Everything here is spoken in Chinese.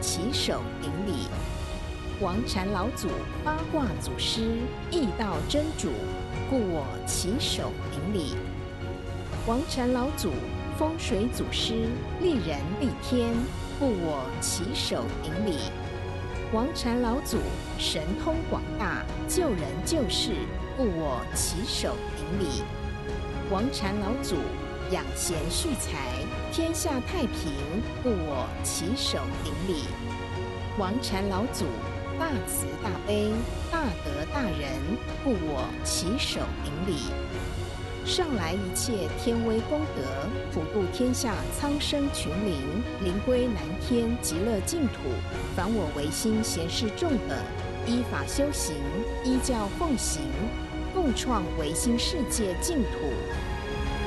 起手顶礼。王禅老祖八卦祖师，易道真主，故我起手顶礼。王禅老祖风水祖师，利人利天，故我起手顶礼。王禅老祖神通广大，救人救世，故我起手顶礼。王禅老祖养贤蓄财，天下太平，故我起手顶礼。王禅老祖大慈大悲，大德大仁，故我起手顶礼。上来一切天威功德，普度天下苍生群灵，灵归南天极乐净土。凡我唯心贤士众等，依法修行，依教奉行，共创唯心世界净土。